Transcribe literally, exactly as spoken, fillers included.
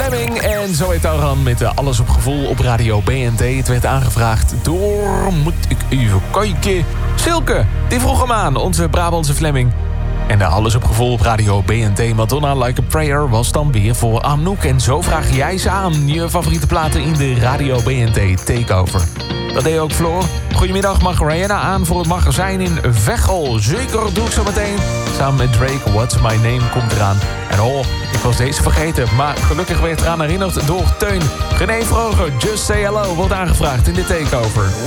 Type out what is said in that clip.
Fleming en zo heet Taran met uh, Alles op Gevoel op Radio B N T. Het werd aangevraagd door, moet ik even kijken, Silke. Die vroeg hem aan, onze Brabantse Fleming. En uh, Alles op Gevoel op Radio B N T. Madonna Like a Prayer was dan weer voor Anouk. En zo vraag jij ze aan, je favoriete platen in de Radio B N T Takeover. Dat deed ook Floor. Goedemiddag, mag Rihanna aan voor het magazijn in Veghel. Zeker, doe ik zo meteen. Samen met Drake, What's My Name komt eraan. En oh, ik was deze vergeten, maar gelukkig werd eraan herinnerd door Teun. René Vroger, Just Say Hello, wordt aangevraagd in de Takeover.